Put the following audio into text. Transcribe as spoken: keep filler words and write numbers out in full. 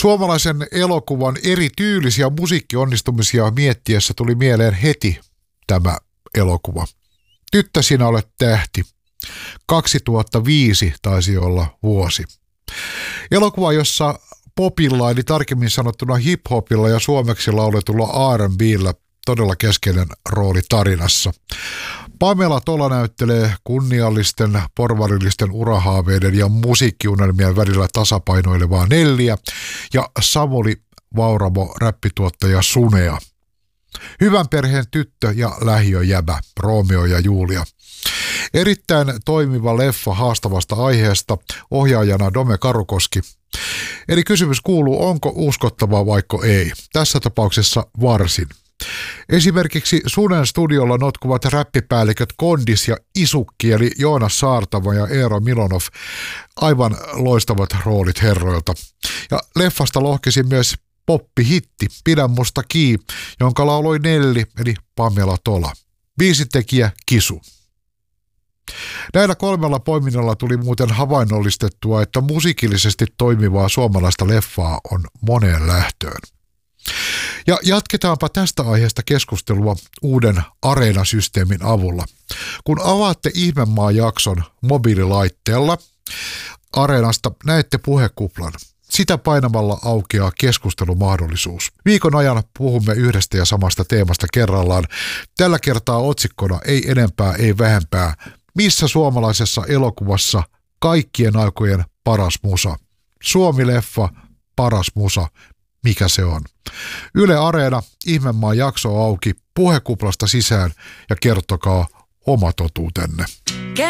Suomalaisen elokuvan eri tyylisiä musiikkionnistumisia miettiessä tuli mieleen heti tämä elokuva. Tyttö, sinä olet tähti. kaksituhattaviisi taisi olla vuosi. Elokuva, jossa popilla, eli tarkemmin sanottuna hip-hopilla ja suomeksi lauletulla R and B:llä todella keskeinen rooli tarinassa. Pamela Tola näyttelee kunniallisten, porvarillisten urahaaveiden ja musiikkiunelmien välillä tasapainoilevaa Nelliä ja Samuli Vauramo räppituottaja Sunea. Hyvän perheen tyttö ja lähiöjäbä, Romeo ja Julia. Erittäin toimiva leffa haastavasta aiheesta, ohjaajana Dome Karukoski. Eli kysymys kuuluu, onko uskottavaa vaikka ei. Tässä tapauksessa varsin. Esimerkiksi Sunen studiolla notkuvat räppipäälliköt Kondis ja Isukki, eli Joonas Saartava ja Eero Milonov, aivan loistavat roolit herroilta. Ja leffasta lohkesi myös poppihitti Pidä musta kii, jonka lauloi Nelli, eli Pamela Tola. Biisitekijä Kisu. Näillä kolmella poiminnalla tuli muuten havainnollistettua, että musiikillisesti toimivaa suomalaista leffaa on moneen lähtöön. Ja jatketaanpa tästä aiheesta keskustelua uuden Areena-systeemin avulla. Kun avaatte Ihmemaa-jakson mobiililaitteella Areenasta, näette puhekuplan. Sitä painamalla aukeaa keskustelumahdollisuus. Viikon ajan puhumme yhdestä ja samasta teemasta kerrallaan. Tällä kertaa otsikkona ei enempää, ei vähempää. Missä suomalaisessa elokuvassa kaikkien aikojen paras musa? Suomi-leffa, paras musa. Mikä se on? Yle Areena, Ihmemaa jakso auki, puhekuplasta sisään ja kertokaa oma totuutenne.